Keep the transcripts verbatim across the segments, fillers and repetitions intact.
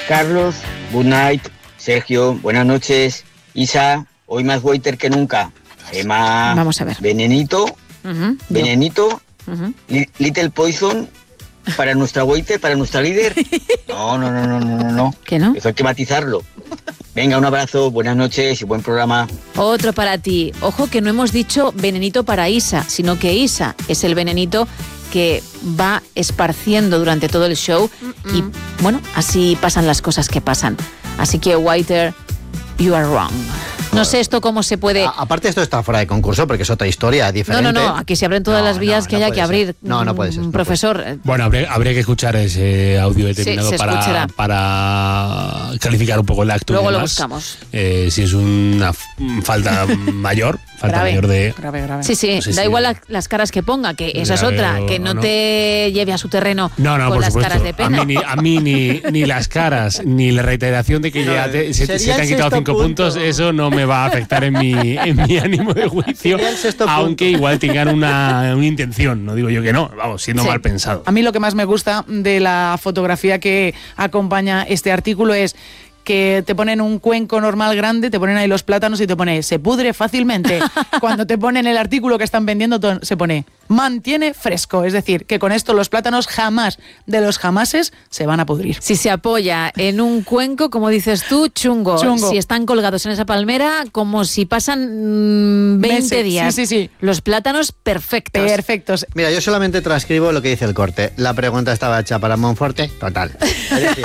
Carlos, good night. Sergio, buenas noches. Isa, hoy más waiter que nunca. Emma, vamos a ver. Venenito, Uh-huh. venenito, Uh-huh. li- Little Poison para nuestra waiter, para nuestra líder. No, no, no, no, no, no, no. ¿Qué no? Eso hay que matizarlo. Venga, un abrazo, buenas noches y buen programa. Otro para ti. Ojo que no hemos dicho venenito para Isa, sino que Isa es el venenito que va esparciendo durante todo el show y, bueno, así pasan las cosas que pasan. Así que, Waiter, you are wrong. No sé esto cómo se puede... A- aparte esto está fuera de concurso porque es otra historia No, diferente. no, no, aquí se abren todas No, las vías no, que no haya puede que abrir. ser. No, no puede ser, no mm, Profesor, eh, Bueno, habría, habría que escuchar ese audio determinado se para, escuchará. para calificar un poco el acto. y luego lo demás. buscamos. Eh, si es una f- falta mayor, falta Grave. mayor de... Grave, grave. Sí, sí, No sé da si- igual la- las caras que ponga, que esa es Grave otra, o- que no, o no. te lleve a su terreno No, no, con por las supuesto. caras de A pena. mí, ni, a mí ni, ni las caras, ni la reiteración de que No, ya te- se, sería se te el han quitado sexto cinco punto. puntos, eso no me va a afectar en mi, en mi ánimo de juicio, Sería el sexto punto. aunque igual tengan una, una intención, no digo yo que no, vamos, siendo Sí. mal pensado. A mí lo que más me gusta de la fotografía que acompaña este artículo es que te ponen un cuenco normal grande, te ponen ahí los plátanos y te pone se pudre fácilmente. Cuando te ponen el artículo que están vendiendo to- se pone mantiene fresco, es decir, que con esto los plátanos jamás de los jamases se van a pudrir. Si se apoya en un cuenco, como dices tú, chungo. Chungo. Si están colgados en esa palmera, como si pasan mm, veinte Meses. días. Sí, sí, sí. Los plátanos perfectos. Perfectos. Mira, yo solamente transcribo lo que dice el corte. La pregunta estaba hecha para Monforte, total. Es decir,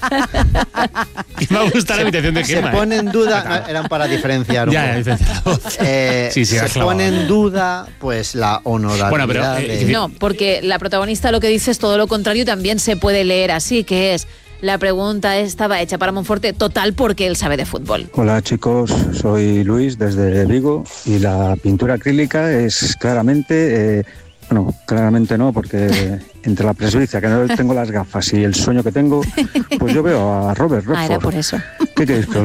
Y me gusta la invitación de se Gemma. pone ¿eh? en duda, no, eran para diferenciar un Ya, poco. ya, diferencia la voz. Eh, Sí, sí, se has clavado. pone en duda pues la honorabilidad. Bueno, pero, eh, de- es decir, No, porque la protagonista lo que dice es todo lo contrario, también se puede leer así, que es la pregunta estaba hecha para Monforte total porque él sabe de fútbol. Hola chicos, soy Luis desde Vigo y la pintura acrílica es claramente, eh, bueno, claramente no, porque entre la presbicia, que no tengo las gafas y el sueño que tengo, pues yo veo a Robert Ah, era Redford. por eso. ¿Qué queréis que os